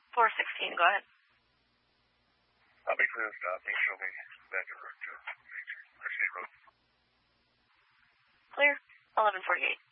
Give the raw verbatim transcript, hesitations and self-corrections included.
four sixteen, go ahead. I'll be clear to stop. Please show me back to road two. Appreciate road. Clear. eleven forty-eight.